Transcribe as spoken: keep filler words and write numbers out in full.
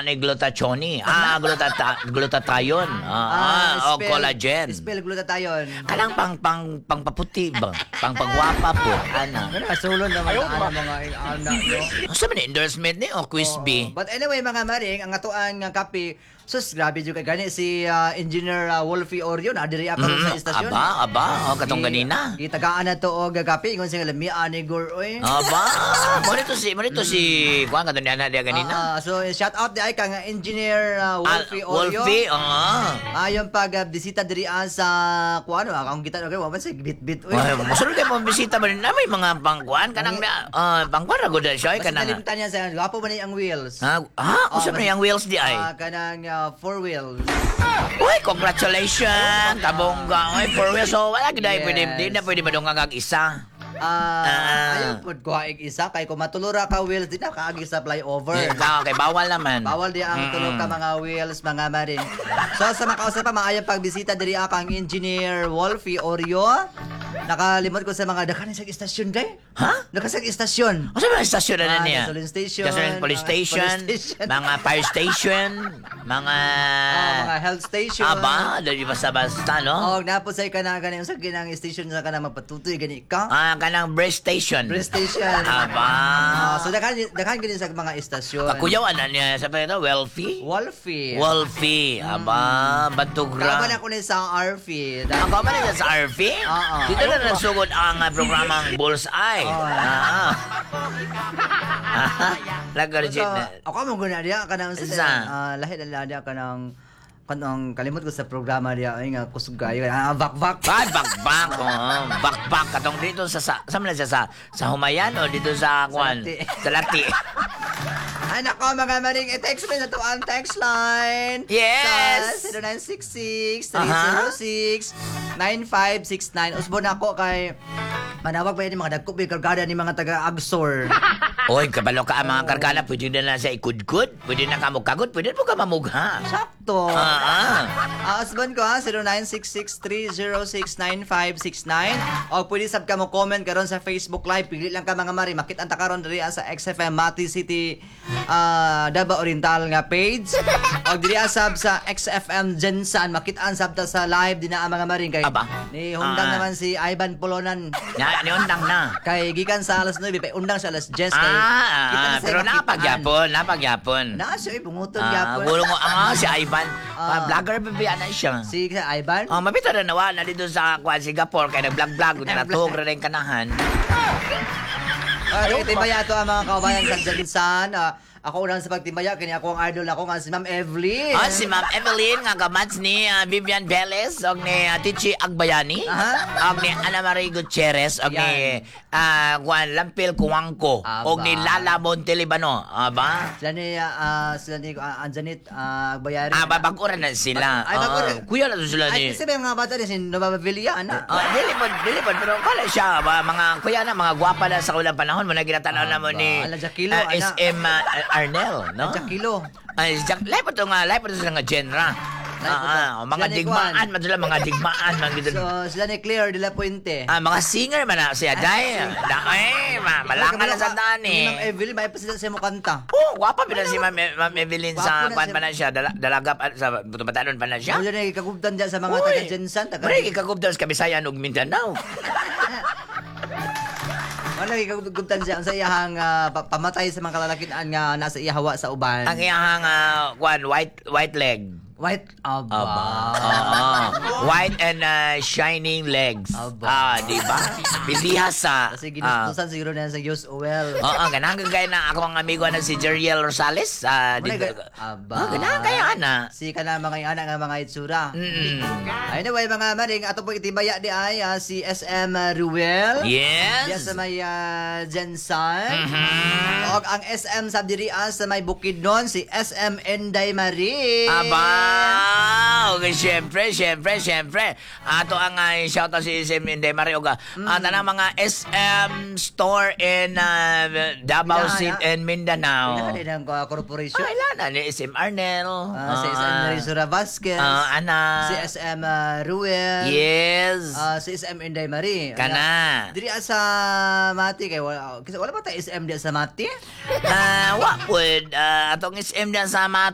ni glutathione. Ah, glutata glutathione. Ah, ah, o spell- collagen. Spell glutathione. Kanang pang pang pang paputi ba? Pang pagwapa po. Ana. Ano, sulod naman ang mga anak nyo. Asa man endorsement ni o Quizby? But anyway, mga maring, ang atuan nga kape, sus, grabe yung kay gani si ah, Engineer uh, Wolfie Orio, na diri ako Mm, sa istasyon. aba, aba, o katong ganina. Gitagaan na to og kape, ingon siya lamian ni Gor, oy. Aba, mo nito si mo nito si kuan kadto niya dia ganina. Ah, so, shout out di ay kang Engineer uh, Ah, Wolfie Orio. Wolfie, ah. Ayon pag uh, bisita diri ah, sa kuano, akong kita okay, wa man say bit-bit oy. Ay, masulod kay mo bisita ba na may mga pangkuan kanang uh, pangkuan ra gud siya ay Basta kanang. nalimtan niya sa gwapo man ni ang wheels. Ah, ah, usa man yung wheels di ay. Ah, kanang uh, four wheels. Uy, congratulations! Tabongga. Uy, for real. So, wala gina Yes. pwede, di na pwede madungagag isa. Ah, Ah. ayun pud kuhaig isa kay kung matulura ka wheels di na kaagi sa flyover. Ikaw, kay bawal naman. Bawal di ang tulog ka mga wheels, mga maring. So sa makausap pa maayong pagbisita diri akang Engineer Wolfie Orio. Nakalimot ko sa mga dakan sa istasyon day. Ha? Nakasag istasyon. Ano ba yung stasyon na Ah, niya? gasoline station, Gasoline police mga station, police station. mga fire station, mga... Ah, mga health station. Aba, dali basta-basta, no? Og napusay ka na ganang sa ginang station sa kanang magpatutoy gani ka. Ah, kanang breast station. Breast station. Aba. Ah, so dakan dakan gani sa mga istasyon. Kakuyaw, ano niya? Sa pa ito? Wealthy? Wolfie. Wolfie. Aba, Kaman Bantugra. ako ni sa R F. Ang kama na sa R V? Oo. Dito na nagsugod ang uh, programang Bullseye. Oo. Ah. Nag-legit So, na. ako mo guna diya kanang sa Sa? ah, lahi na diya kanang kanang kalimot ko sa programa diya ay nga kusog kayo ah vak vak. Ay, bakbak. Oh, bakbak. Katong dito sa, sa, sa, sa, sa, sa Humayan o dito sa, kwan? Lati. Sa Lati. Ay nako mga maring i-text mo na to ang text line. Yes. Sa zero nine six six, three zero six, nine five six nine. Usbo na ako kay manawag ba yun mga dagko may kargada ni mga taga-Agsor. Oy, kabalo ka ang mga kargala. Pwede na lang sa ikudkud. Pwede na ka magkagot. Pwede po ka mamugha. Sakto. Ah, ah. Ah, husband ko ha, zero nine six six, three zero six, nine five six nine. O pwede sab ka mo comment karon sa Facebook Live. Pili lang ka mga mari. Makit ang takaron diri sa X F M Mati City ah Davao Oriental nga page. O diri sab sa X F M Jensan. Makit ang sab ta sa live din na ang mga mari. Kay, Aba. ni hundang Ah. naman si Ivan Polonan. Ya, ni undang na. Kay gikan sa alas nine, kay undang sa alas ten. Kay, Ah, kita ah, na siya pero makitaan. napagyapon, napagyapon. Na siya, bunguton Ah, gyapon. gulo mo, ah, si Ivan. Ah, Ah. vlogger ba ba na siya? Si Ivan? Oh, mabito na nawa na dito sa Kwan, Singapore, kaya nag-vlog-vlog, natug na rin kanahan. Ah, uh, timbaya ito ang mga kabayan sa Jansan. Ah, ako unang sa pagtimbaya, kini ako ang idol ako nga si Ma'am Evelyn. Ah, si Ma'am Evelyn, nga kamats ni ah, Vivian Velez, og ni uh, Tichi Agbayani, Aha. og ni Ana Marie Gutierrez, og ni Yan. ah, Kwan, Lampil Kuwangko, Aba. og ni Lala Montelibano. Aba? Sila ni, ah, sila ni uh, Anjanit uh, Bayari. Ah, babaguran na sila. Ay, babaguran. Ah, kuya na to sila Ay, ni... kasi may mga bata rin, si Nova Villa, ana. Ah, dili po, dili po, pero kala siya, ba, mga kuya na, mga gwapa na sa ulang panahon, mo na ginatanaw na mo ni Ala, Jaquilo, ah, ana. S M ah, Arnel, no? Jakilo. Ay, Jack, live po ito nga, live po ito sa nga genre. Live po Ah, to. ah, mga Sila ni digmaan, Juan. man sila, mga digmaan, mga gito. So, sila ni Claire de la Puente. Ah, mga singer man na siya, day. Da, ay, ma, malaka na sa daan Si Ma'am eh. Evelyn, may pa sila sa mo kanta. Oh, gwapa pa na si Ma'am E- Ma'am Evelyn Gwapo sa na kwan siya. pa na siya, dala, dalagap at sa butanon pa na siya. Mula na ikagubtan dyan sa mga Uy, taga Jensan. Taga Mare, ikagubdan sa Kabisayan ug Mindanao. Wala ikagubtan siya. Ang sa iyahang ah, pa- pamatay sa mga kalalakian nga nasa iyahawa sa uban. Ang iyang uh, kwan, white white leg. White, aba. Aba. Oo. White and uh, shining legs. Aba. Ah, di ba? Bibihasa. Kasi Ah. ginustusan siguro na sa Yus Owel. Oo, ganang gagay na ako ang amigo na si Jeriel Rosales. Ah, Muna dito. ga- Aba. Ah, ganang kaya ana. Si ka na mga anak nga mga itsura. Mm. Anyway, mga maring, ato po itibaya di ay ah, si S M Ruel. Diya Yes. sa may uh, Jensan. Mhm. O ang S M sa diri ah, sa may Bukidnon, si S M Enday Marie. Aba, okay, syempre, syempre, syempre. Ato ang uh, shoutout si S M Inday Marioga. Mm. At ang mga S M store in uh, Davao Pila, City ya? and Mindanao. Pila din ang uh, corporation. Ah, ilan na? Ni S M Arnel. Ah, si S M Rizura Vasquez. Ah, ana. Si S M uh, Ruel. Yes. Ah, si S M Inday Marie. Kana. Diri ah, sa Mati kay wala kasi wala ba ta S M di sa Mati? Ah, wa pud uh, atong S M diyan sa